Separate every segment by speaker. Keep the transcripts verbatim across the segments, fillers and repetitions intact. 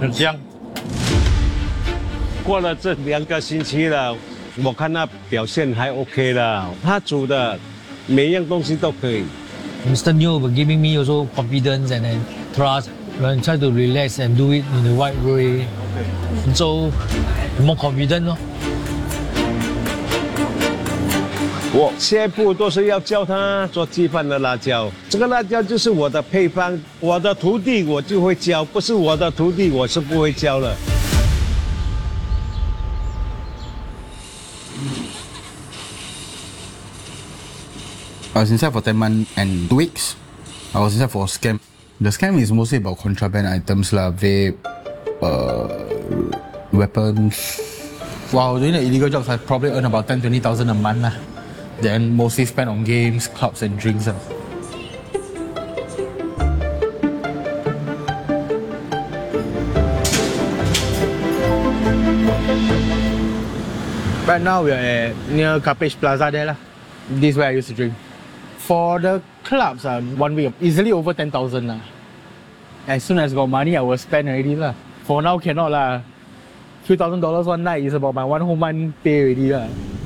Speaker 1: 很香。
Speaker 2: 过了这两个星期了，我看他表现还 OK 了。他煮的每样东西都可以。
Speaker 3: Mister Neo were giving me also confidence and then trust and try to relax and do it in the right way. So more confident 咯。
Speaker 2: 我下一步都是要教他做鸡饭的辣椒，这个辣椒就是我的配方，我的徒弟我就会教，不是我的徒弟我是不会教的。
Speaker 4: I was inside for ten months and two weeks. I was inside for a scam. The scam is mostly about contraband items lah, vape, uh, weapons. While doing the illegal jobs, I probably earn about ten, twenty thousand a month lah. Then mostly spent on games, clubs and drinks lah. Right now we are at near Carpage Plaza there lah. This is where I used to drink. For the clubs, uh, one week easily over ten thousand lah. As soon as got money, I will spend already lah. For now cannot lah. Few thousand dollars one night is about my one whole month pay already lah.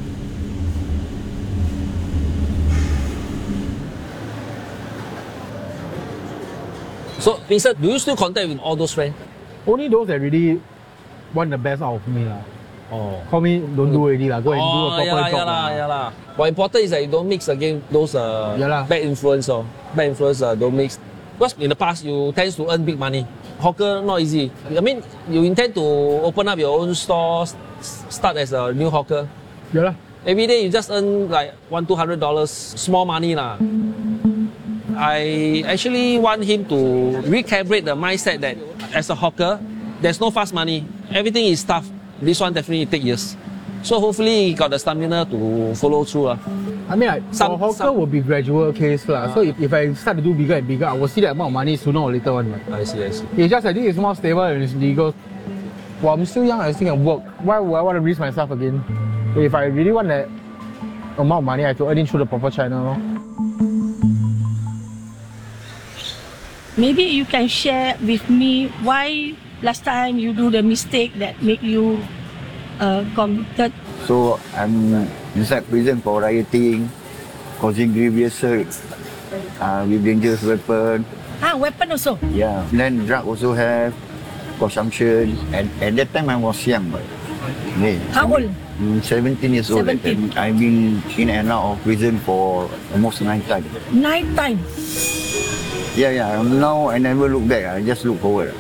Speaker 5: So, Vincent, do you still contact with all those friends?
Speaker 4: Only those that really want the best out of me lah.
Speaker 5: Oh.
Speaker 4: Call me, don't do already lah. Go and do a
Speaker 5: Oh,
Speaker 4: proper
Speaker 5: yeah, lah,
Speaker 4: job
Speaker 5: yeah, lah,
Speaker 4: lah.
Speaker 5: yeah, lah. What important is that you don't mix again those uh,
Speaker 4: Yeah lah.
Speaker 5: bad influence or bad influence uh, don't mix. Because in the past you tend to earn big money. Hawker not easy. I mean, you intend to open up your own store, s- start as a new hawker.
Speaker 4: Yeah lah.
Speaker 5: Every day you just earn like one, two hundred dollars, small money lah. I actually want him to recalibrate the mindset that as a hawker, there's no fast money. Everything is tough. This one definitely take years. So hopefully he got the stamina to follow through. Uh.
Speaker 4: I mean, like,
Speaker 5: Some-
Speaker 4: for hawker
Speaker 5: some-
Speaker 4: will be gradual case lah. So if, if I start to do bigger and bigger, I will see that amount of money sooner or later on.
Speaker 5: I see, I see.
Speaker 4: It's just that this is more stable and it's legal. While I'm still young, I still can work. Why would I want to risk myself again? If I really want that amount of money, I have to earn it through the proper channel.
Speaker 6: Maybe you can share with me why last time you do the mistake that make you uh, committed.
Speaker 7: So I'm inside prison for rioting, causing grievous hurt uh, with dangerous weapon.
Speaker 6: Ah, weapon also.
Speaker 7: Yeah. Then drug also have consumption. And at that time I was young, but yeah.
Speaker 6: How old?
Speaker 7: Mm, seventeen years old. At
Speaker 6: seventeen.
Speaker 7: that. I've been in and out of prison for almost nine times.
Speaker 6: Nine times.
Speaker 7: Yeah, yeah. Now I never look back. I just look forward.